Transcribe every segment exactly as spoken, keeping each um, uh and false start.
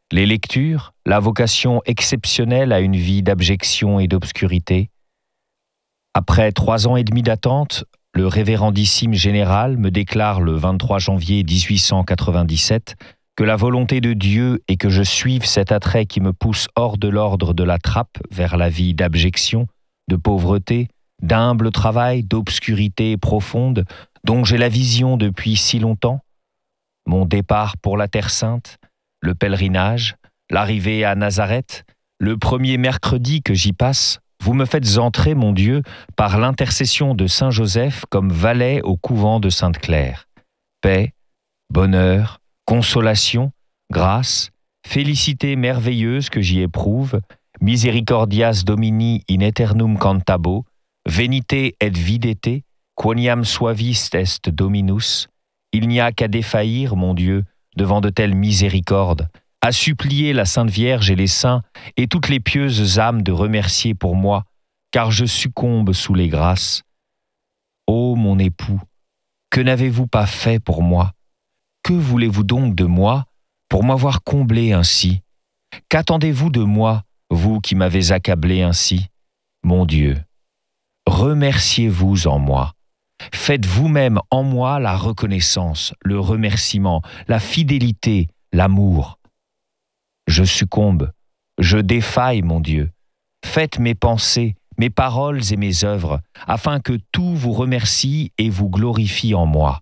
les lectures, la vocation exceptionnelle à une vie d'abjection et d'obscurité. Après trois ans et demi d'attente, le révérendissime général me déclare le vingt-trois janvier dix-huit cent quatre-vingt-dix-sept que la volonté de Dieu est que je suive cet attrait qui me pousse hors de l'ordre de la trappe vers la vie d'abjection, de pauvreté, d'humble travail, d'obscurité profonde, dont j'ai la vision depuis si longtemps. Mon départ pour la Terre Sainte, le pèlerinage, l'arrivée à Nazareth, le premier mercredi que j'y passe, vous me faites entrer, mon Dieu, par l'intercession de Saint Joseph comme valet au couvent de Sainte-Claire. Paix, bonheur, consolation, grâce, félicité merveilleuse que j'y éprouve, misericordias Domini in aeternum cantabo, venite et videte, quoniam suavis est Dominus. Il n'y a qu'à défaillir, mon Dieu, devant de telles miséricordes, à supplier la Sainte Vierge et les saints et toutes les pieuses âmes de remercier pour moi, car je succombe sous les grâces. Ô mon époux, que n'avez-vous pas fait pour moi? Que voulez-vous donc de moi pour m'avoir comblé ainsi? Qu'attendez-vous de moi, vous qui m'avez accablé ainsi? Mon Dieu, remerciez-vous en moi. Faites vous-même en moi la reconnaissance, le remerciement, la fidélité, l'amour. Je succombe, je défaille, mon Dieu. Faites mes pensées, mes paroles et mes œuvres, afin que tout vous remercie et vous glorifie en moi.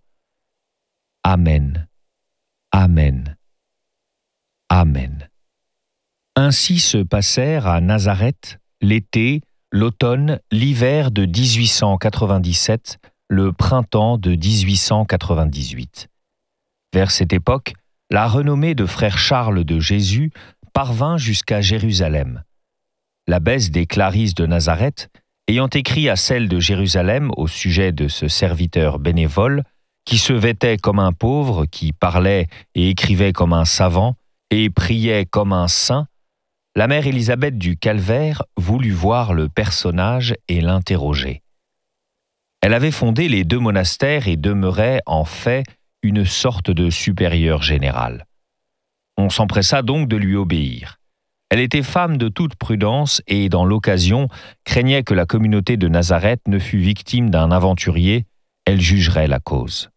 Amen. Amen. Amen. Ainsi se passèrent à Nazareth l'été, l'automne, l'hiver de dix-huit cent quatre-vingt-dix-sept, le printemps de dix-huit cent quatre-vingt-dix-huit. Vers cette époque, la renommée de frère Charles de Jésus parvint jusqu'à Jérusalem. L'abbesse des Clarisses de Nazareth, ayant écrit à celle de Jérusalem au sujet de ce serviteur bénévole, qui se vêtait comme un pauvre, qui parlait et écrivait comme un savant, et priait comme un saint, la mère Élisabeth du Calvaire voulut voir le personnage et l'interroger. Elle avait fondé les deux monastères et demeurait, en fait, une sorte de supérieur général. On s'empressa donc de lui obéir. Elle était femme de toute prudence et, dans l'occasion, craignait que la communauté de Nazareth ne fût victime d'un aventurier, elle jugerait la cause.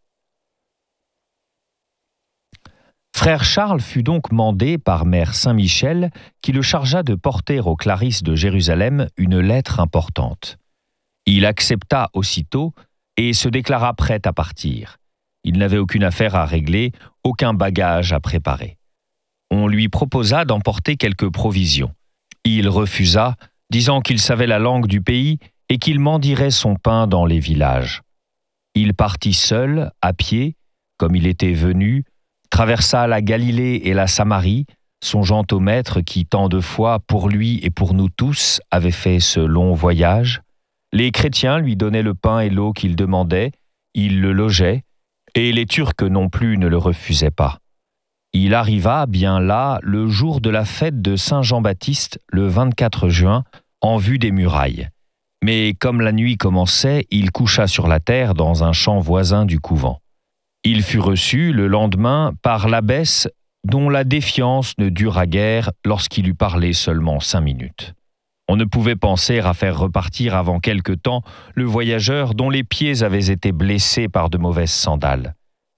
Frère Charles fut donc mandé par mère Saint-Michel qui le chargea de porter aux Clarisses de Jérusalem une lettre importante. Il accepta aussitôt et se déclara prêt à partir. Il n'avait aucune affaire à régler, aucun bagage à préparer. On lui proposa d'emporter quelques provisions. Il refusa, disant qu'il savait la langue du pays et qu'il mendierait son pain dans les villages. Il partit seul, à pied, comme il était venu, traversa la Galilée et la Samarie, songeant au Maître qui tant de fois, pour lui et pour nous tous, avait fait ce long voyage. Les chrétiens lui donnaient le pain et l'eau qu'il demandait, il le logeait, et les Turcs non plus ne le refusaient pas. Il arriva bien là le jour de la fête de Saint Jean-Baptiste, le vingt-quatre juin, en vue des murailles. Mais comme la nuit commençait, il coucha sur la terre dans un champ voisin du couvent. Il fut reçu le lendemain par l'abbesse dont la défiance ne dura guère lorsqu'il eut parlé seulement cinq minutes. On ne pouvait penser à faire repartir avant quelque temps le voyageur dont les pieds avaient été blessés par de mauvaises sandales.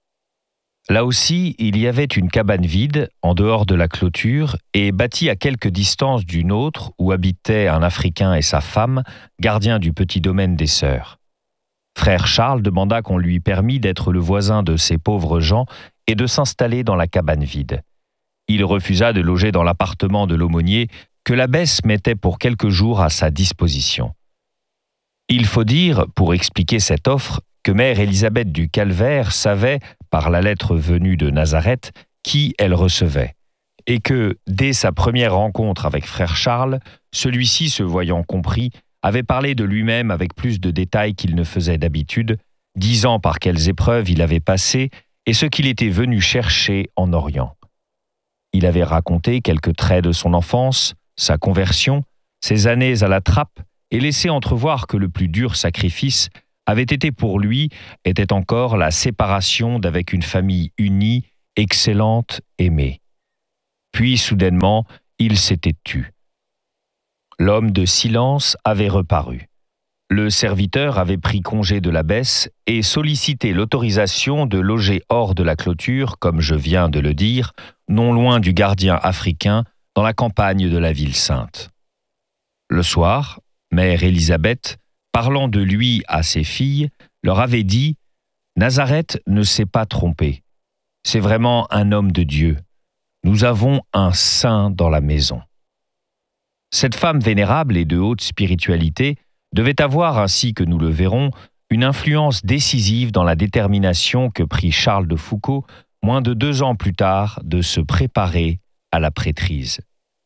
Là aussi, il y avait une cabane vide, en dehors de la clôture, et bâtie à quelque distance d'une autre, où habitaient un Africain et sa femme, gardiens du petit domaine des sœurs. Frère Charles demanda qu'on lui permît d'être le voisin de ces pauvres gens et de s'installer dans la cabane vide. Il refusa de loger dans l'appartement de l'aumônier que l'abbesse mettait pour quelques jours à sa disposition. Il faut dire, pour expliquer cette offre, que mère Élisabeth du Calvaire savait, par la lettre venue de Nazareth, qui elle recevait, et que, dès sa première rencontre avec frère Charles, celui-ci, se voyant compris, avait parlé de lui-même avec plus de détails qu'il ne faisait d'habitude, disant par quelles épreuves il avait passé et ce qu'il était venu chercher en Orient. Il avait raconté quelques traits de son enfance, sa conversion, ses années à la trappe, et laissé entrevoir que le plus dur sacrifice avait été pour lui, était encore la séparation d'avec une famille unie, excellente, aimée. Puis soudainement, il s'était tu. L'homme de silence avait reparu. Le serviteur avait pris congé de l'abbesse et sollicité l'autorisation de loger hors de la clôture, comme je viens de le dire, non loin du gardien africain, dans la campagne de la ville sainte. Le soir, mère Élisabeth, parlant de lui à ses filles, leur avait dit « Nazareth ne s'est pas trompé. C'est vraiment un homme de Dieu. Nous avons un saint dans la maison. » Cette femme vénérable et de haute spiritualité devait avoir, ainsi que nous le verrons, une influence décisive dans la détermination que prit Charles de Foucauld, moins de deux ans plus tard, de se préparer à la prêtrise.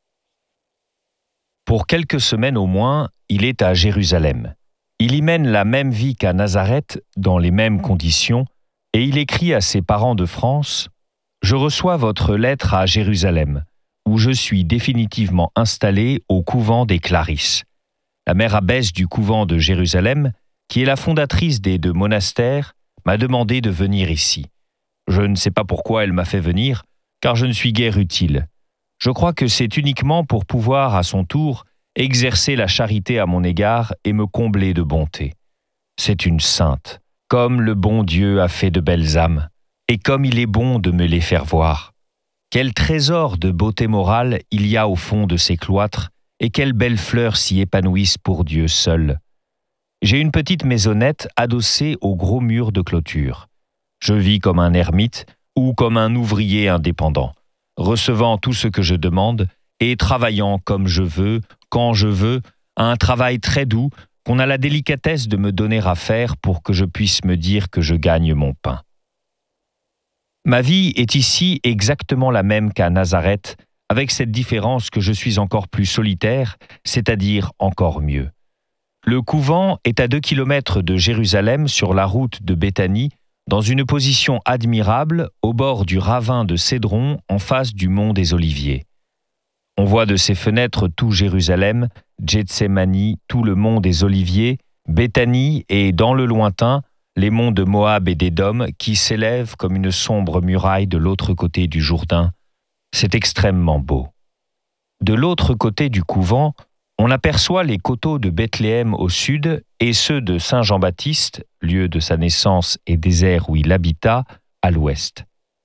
Pour quelques semaines au moins, il est à Jérusalem. Il y mène la même vie qu'à Nazareth, dans les mêmes conditions, et il écrit à ses parents de France « Je reçois votre lettre à Jérusalem, où je suis définitivement installé au couvent des Clarisses. La mère abbesse du couvent de Jérusalem, qui est la fondatrice des deux monastères, m'a demandé de venir ici. Je ne sais pas pourquoi elle m'a fait venir, car je ne suis guère utile. Je crois que c'est uniquement pour pouvoir, à son tour, exercer la charité à mon égard et me combler de bonté. C'est une sainte, comme le bon Dieu a fait de belles âmes, et comme il est bon de me les faire voir. Quel trésor de beauté morale il y a au fond de ces cloîtres, et quelles belles fleurs s'y épanouissent pour Dieu seul. J'ai une petite maisonnette adossée au gros mur de clôture. Je vis comme un ermite ou comme un ouvrier indépendant, recevant tout ce que je demande et travaillant comme je veux, quand je veux, à un travail très doux qu'on a la délicatesse de me donner à faire pour que je puisse me dire que je gagne mon pain. Ma vie est ici exactement la même qu'à Nazareth, avec cette différence que je suis encore plus solitaire, c'est-à-dire encore mieux. Le couvent est à deux kilomètres de Jérusalem sur la route de Béthanie, dans une position admirable au bord du ravin de Cédron en face du mont des Oliviers. On voit de ses fenêtres tout Jérusalem, Gethsémani, tout le mont des Oliviers, Béthanie et, dans le lointain, les monts de Moab et d'Édom qui s'élèvent comme une sombre muraille de l'autre côté du Jourdain. C'est extrêmement beau. De l'autre côté du couvent, on aperçoit les coteaux de Bethléem au sud et ceux de Saint-Jean-Baptiste, lieu de sa naissance et désert où il habita, à l'ouest.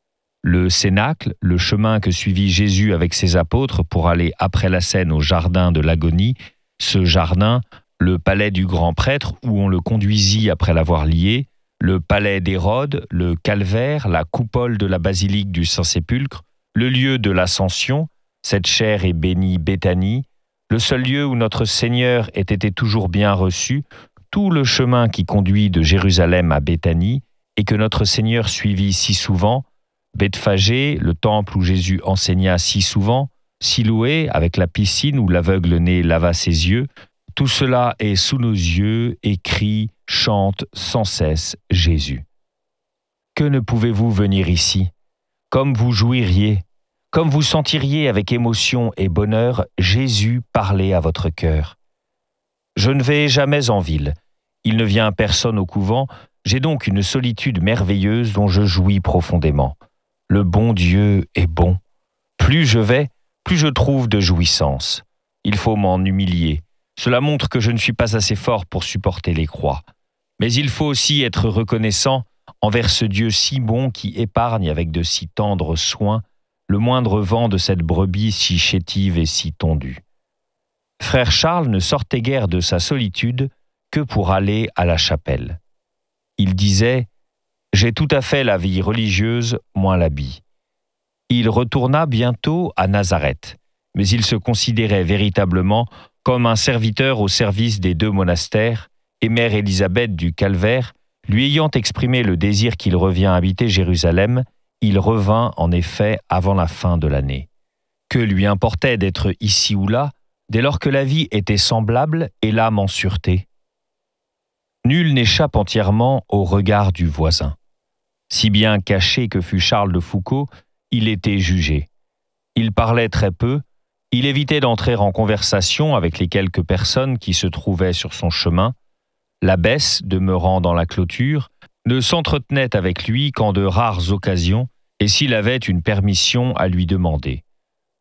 Le Cénacle, le chemin que suivit Jésus avec ses apôtres pour aller après la scène au jardin de l'Agonie, ce jardin, le palais du grand prêtre où on le conduisit après l'avoir lié, le palais d'Hérode, le calvaire, la coupole de la basilique du Saint-Sépulcre, le lieu de l'Ascension, cette chère et bénie Béthanie, le seul lieu où notre Seigneur ait été toujours bien reçu, tout le chemin qui conduit de Jérusalem à Béthanie et que notre Seigneur suivit si souvent, Bethphagée, le temple où Jésus enseigna si souvent, Siloé, avec la piscine où l'aveugle-né lava ses yeux, tout cela est sous nos yeux et crie, chante sans cesse Jésus. Que ne pouvez-vous venir ici? Comme vous jouiriez, comme vous sentiriez avec émotion et bonheur Jésus parler à votre cœur. Je ne vais jamais en ville, il ne vient personne au couvent, j'ai donc une solitude merveilleuse dont je jouis profondément. Le bon Dieu est bon. Plus je vais, plus je trouve de jouissance. Il faut m'en humilier. Cela montre que je ne suis pas assez fort pour supporter les croix. Mais il faut aussi être reconnaissant envers ce Dieu si bon qui épargne avec de si tendres soins le moindre vent de cette brebis si chétive et si tondue. Frère Charles ne sortait guère de sa solitude que pour aller à la chapelle. Il disait « J'ai tout à fait la vie religieuse, moins l'habit ». Il retourna bientôt à Nazareth, mais il se considérait véritablement comme un serviteur au service des deux monastères, et mère Élisabeth du Calvaire, lui ayant exprimé le désir qu'il revient habiter Jérusalem, il revint en effet avant la fin de l'année. Que lui importait d'être ici ou là, dès lors que la vie était semblable et l'âme en sûreté? Nul n'échappe entièrement au regard du voisin. Si bien caché que fut Charles de Foucauld, il était jugé. Il parlait très peu, il évitait d'entrer en conversation avec les quelques personnes qui se trouvaient sur son chemin. L'abbesse, demeurant dans la clôture, ne s'entretenait avec lui qu'en de rares occasions et s'il avait une permission à lui demander.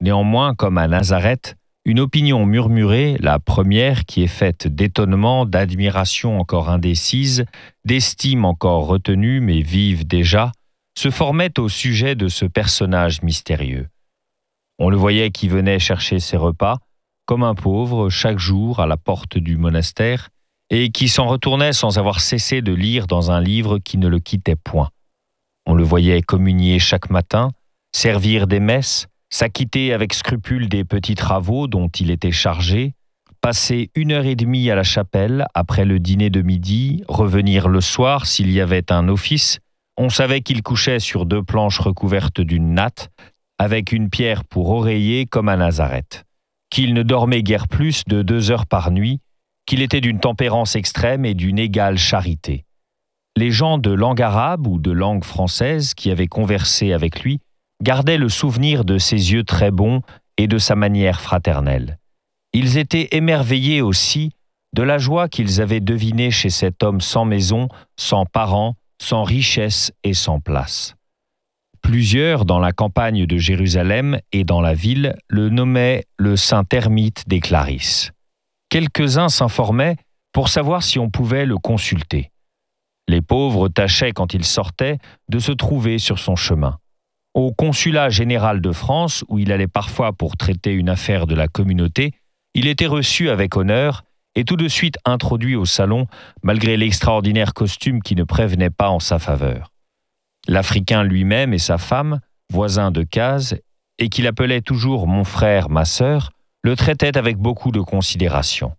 Néanmoins, comme à Nazareth, une opinion murmurée, la première qui est faite d'étonnement, d'admiration encore indécise, d'estime encore retenue mais vive déjà, se formait au sujet de ce personnage mystérieux. On le voyait qui venait chercher ses repas, comme un pauvre, chaque jour à la porte du monastère, et qui s'en retournait sans avoir cessé de lire dans un livre qui ne le quittait point. On le voyait communier chaque matin, servir des messes, s'acquitter avec scrupule des petits travaux dont il était chargé, passer une heure et demie à la chapelle après le dîner de midi, revenir le soir s'il y avait un office. On savait qu'il couchait sur deux planches recouvertes d'une natte, avec une pierre pour oreiller comme à Nazareth, qu'il ne dormait guère plus de deux heures par nuit, qu'il était d'une tempérance extrême et d'une égale charité. Les gens de langue arabe ou de langue française qui avaient conversé avec lui gardaient le souvenir de ses yeux très bons et de sa manière fraternelle. Ils étaient émerveillés aussi de la joie qu'ils avaient devinée chez cet homme sans maison, sans parents, sans richesse et sans place. Plusieurs, dans la campagne de Jérusalem et dans la ville, le nommaient le saint ermite des Clarisses. Quelques-uns s'informaient pour savoir si on pouvait le consulter. Les pauvres tâchaient, quand il sortait, de se trouver sur son chemin. Au consulat général de France, où il allait parfois pour traiter une affaire de la communauté, il était reçu avec honneur et tout de suite introduit au salon, malgré l'extraordinaire costume qui ne prévenait pas en sa faveur. L'Africain lui-même et sa femme, voisins de case, et qu'il appelait toujours « mon frère, ma sœur », le traitaient avec beaucoup de considération.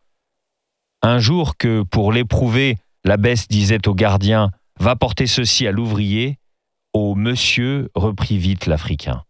Un jour que, pour l'éprouver, l'abbesse disait au gardien « va porter ceci à l'ouvrier », au « monsieur » reprit vite l'Africain.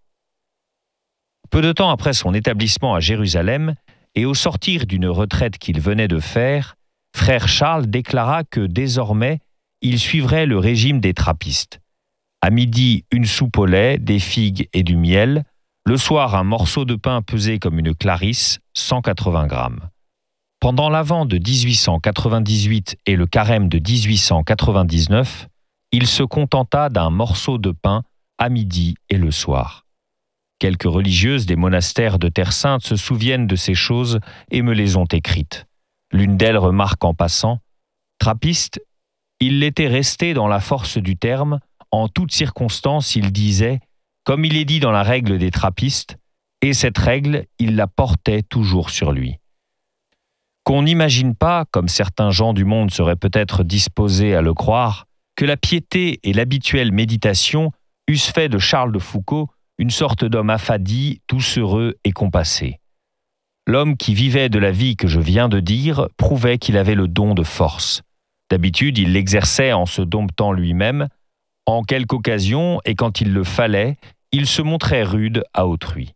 Peu de temps après son établissement à Jérusalem, et au sortir d'une retraite qu'il venait de faire, frère Charles déclara que désormais, il suivrait le régime des trappistes. À midi, une soupe au lait, des figues et du miel, le soir, un morceau de pain pesé comme une clarisse, cent quatre-vingts grammes. Pendant l'Avent de dix-huit cent quatre-vingt-dix-huit et le Carême de dix-huit cent quatre-vingt-dix-neuf, il se contenta d'un morceau de pain à midi et le soir. Quelques religieuses des monastères de Terre Sainte se souviennent de ces choses et me les ont écrites. L'une d'elles remarque en passant « Trappiste, il l'était resté dans la force du terme, en toutes circonstances il disait, comme il est dit dans la règle des trappistes, et cette règle, il la portait toujours sur lui. » Qu'on n'imagine pas, comme certains gens du monde seraient peut-être disposés à le croire, que la piété et l'habituelle méditation eussent fait de Charles de Foucauld une sorte d'homme affadi, doucereux et compassé. L'homme qui vivait de la vie que je viens de dire prouvait qu'il avait le don de force. D'habitude, il l'exerçait en se domptant lui-même. En quelque occasion, et quand il le fallait, il se montrait rude à autrui.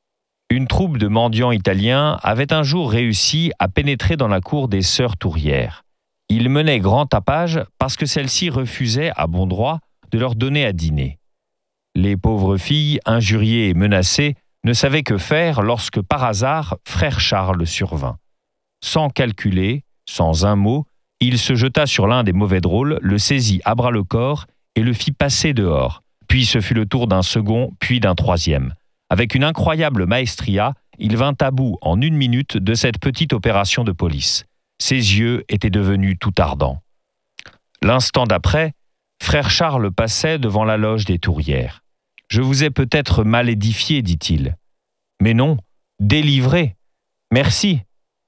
Une troupe de mendiants italiens avait un jour réussi à pénétrer dans la cour des Sœurs Tourières. Ils menaient grand tapage parce que celles-ci refusaient, à bon droit, de leur donner à dîner. Les pauvres filles, injuriées et menacées, ne savaient que faire lorsque, par hasard, frère Charles survint. Sans calculer, sans un mot, il se jeta sur l'un des mauvais drôles, le saisit à bras-le-corps et le fit passer dehors. Puis ce fut le tour d'un second, puis d'un troisième. Avec une incroyable maestria, il vint à bout en une minute de cette petite opération de police. Ses yeux étaient devenus tout ardents. L'instant d'après, frère Charles passait devant la loge des Tourières. « Je vous ai peut-être mal édifié, dit-il. Mais non, délivré. Merci. »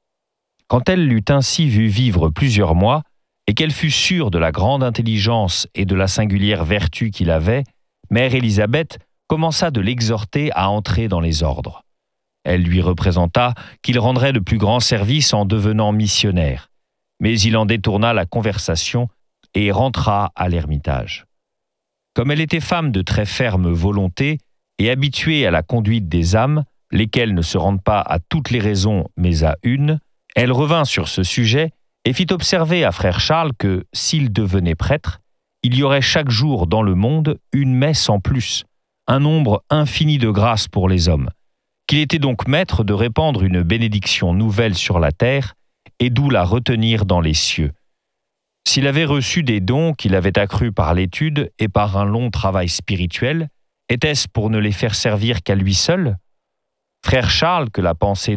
Quand elle l'eut ainsi vu vivre plusieurs mois, et qu'elle fut sûre de la grande intelligence et de la singulière vertu qu'il avait, mère Élisabeth commença de l'exhorter à entrer dans les ordres. Elle lui représenta qu'il rendrait de plus grands services en devenant missionnaire, mais il en détourna la conversation et rentra à l'ermitage. Comme elle était femme de très ferme volonté et habituée à la conduite des âmes, lesquelles ne se rendent pas à toutes les raisons mais à une, elle revint sur ce sujet et fit observer à frère Charles que, s'il devenait prêtre, il y aurait chaque jour dans le monde une messe en plus, un nombre infini de grâces pour les hommes, qu'il était donc maître de répandre une bénédiction nouvelle sur la terre et d'où la retenir dans les cieux. S'il avait reçu des dons qu'il avait accrus par l'étude et par un long travail spirituel, était-ce pour ne les faire servir qu'à lui seul ? Frère Charles, que la pensée